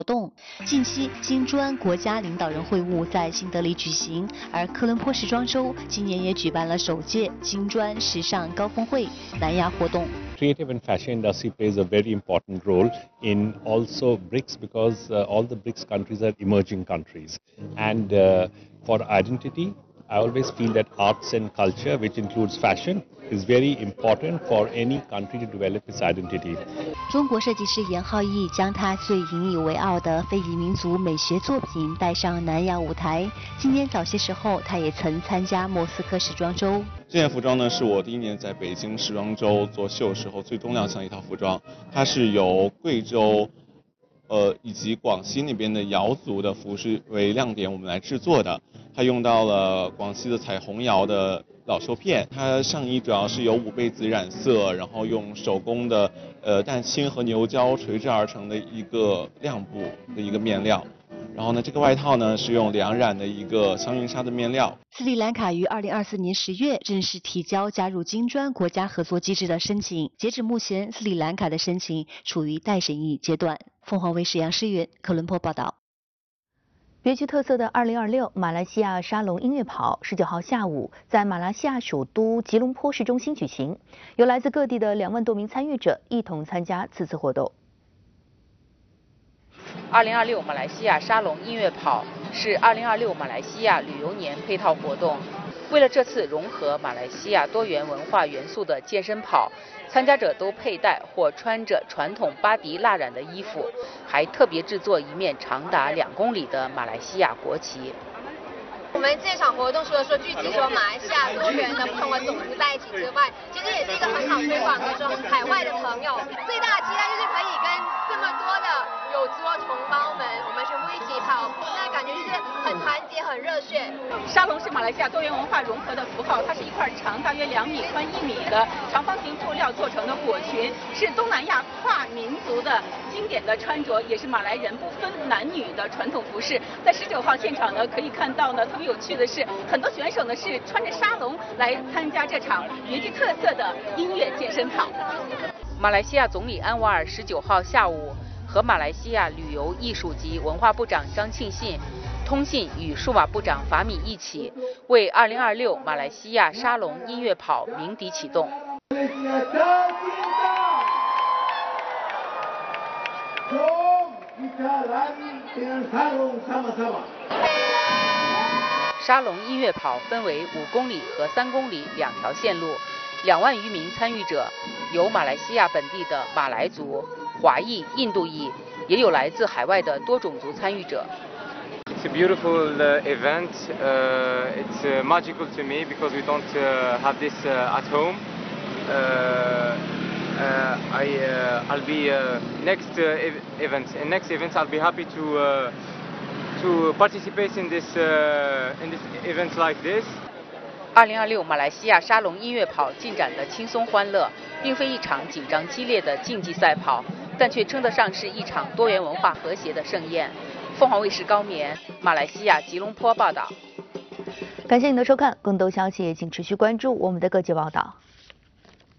动。近期，金砖国家领导人会晤在新德里举行，而科伦坡时装周今年也举办了首届金砖时尚高峰会南亚活动。 Creative and fashion industry plays a very important role in also BRICS because all the BRICS countries are emerging countries, and for identity, I always feel that arts and culture, which includes fashion, is very important for any country to develop its identity. 中国设计师严浩义将他最引以为傲的非遗民族美学作品带上南亚舞台。今年早些时候，他也曾参加莫斯科时装周。 这件服装呢，是我第一年在北京时装周做秀时候最重亮相的一套服装，它是由贵州。以及广西那边的瑶族的服饰为亮点，我们来制作的。它用到了广西的彩虹瑶的老绣片，它上衣主要是由五倍子染色，然后用手工的蛋青和牛胶垂制而成的一个亮布的一个面料。然后呢，这个外套呢是用两染的一个香云纱的面料。 斯里兰卡于2024年10月正式提交加入金砖国家合作机制的申请，截止目前，斯里兰卡的申请处于待审议阶段。凤凰卫视杨诗云，科伦坡报道。 别具特色的2026马来西亚沙龙音乐跑19号下午在马来西亚首都吉隆坡市中心举行，有来自各地的2万多名参与者一同参加此次活动。 2026马来西亚沙龙音乐跑是2026马来西亚旅游年配套活动。为了这次融合马来西亚多元文化元素的健身跑，参加者都佩戴或穿着传统巴迪蜡染的衣服，还特别制作一面长达2公里的马来西亚国旗。 我们这场活动除了说聚集说马来西亚多元的不同的种族在一起之外，其实也是一个很好推广各种海外的朋友。最大的期待就是可以跟这么多的有族的同胞们，我们全部一起跑，那感觉就是很团结、很热血。 沙龙是马来西亚多元文化融合的符号，它是一块长大约2米、宽1米的长方形布料做成的裹裙，是东南亚跨民族的经典的穿着，也是马来人不分男女的传统服饰。在19号现场呢，可以看到呢，特别有趣的是，很多选手呢是穿着沙龙来参加这场别具特色的音乐健身跑。 马来西亚总理安瓦尔19号下午和马来西亚旅游艺术及文化部长张庆信、通信与数码部长法米一起为2026马来西亚沙龙音乐跑鸣笛启动。沙龙音乐跑分为5公里和3公里2条线路，2万余名参与者，有马来西亚本地的马来族、华裔、印度裔，也有来自海外的多种族参与者。 It's a beautiful event. It's magical to me because we don't have this at home. I'll be next event. I'll be happy to participate in this events like this. 2026马来西亚沙龙音乐跑进展的轻松欢乐，并非一场紧张激烈的竞技赛跑，但却称得上是一场多元文化和谐的盛宴。凤凰卫视高棉，马来西亚吉隆坡报道。 感谢您的收看，更多消息请持续关注我们的各界报道。